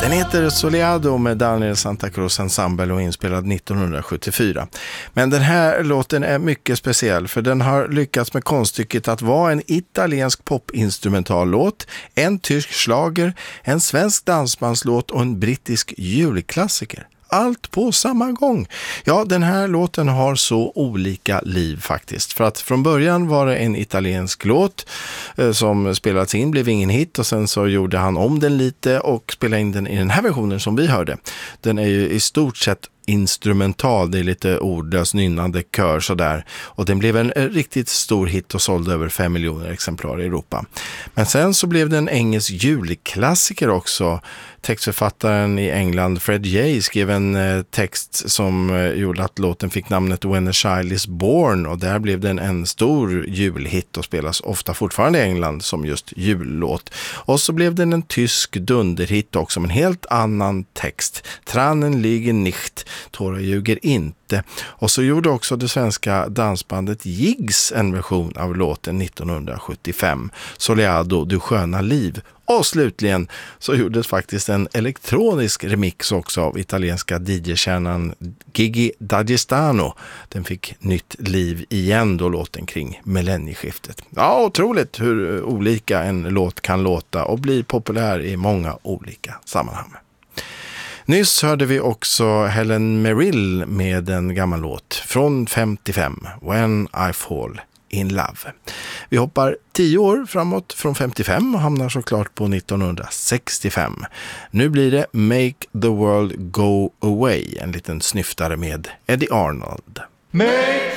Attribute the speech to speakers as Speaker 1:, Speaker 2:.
Speaker 1: Den heter Soleado med Daniel Santa Cruz Ensemble och inspelad 1974. Men den här låten är mycket speciell för den har lyckats med konststycket att vara en italiensk popinstrumentallåt, en tysk schlager, en svensk dansbandslåt och en brittisk julklassiker. Allt på samma gång. Ja, den här låten har så olika liv faktiskt. För att från början var det en italiensk låt som spelats in, blev ingen hit och sen så gjorde han om den lite och spelade in den i den här versionen som vi hörde. Den är ju i stort sett instrumental, det är lite ordlös nynnande kör sådär, och den blev en riktigt stor hit och sålde över 5 miljoner exemplar i Europa. Men sen så blev det en engelsk julklassiker också. Textförfattaren i England Fred Jay skrev en text som gjorde att låten fick namnet When a Child is Born, och där blev den en stor julhit och spelas ofta fortfarande i England som just jullåt. Och så blev den en tysk dunderhit också med en helt annan text. Tranen ligger nicht, tårar ljuger inte. Och så gjorde också det svenska dansbandet Jigs en version av låten 1975, Soleado, du sköna liv. Och slutligen så gjordes faktiskt en elektronisk remix också av italienska DJ-kärnan Gigi D'Agostino. Den fick nytt liv igen då låten kring millennieskiftet. Ja, otroligt hur olika en låt kan låta och bli populär i många olika sammanhang. Nyss hörde vi också Helen Merrill med en gammal låt från 55, When I Fall in Love. Vi hoppar 10 år framåt från 55 och hamnar såklart på 1965. Nu blir det Make the World Go Away, en liten snyftare med Eddie Arnold.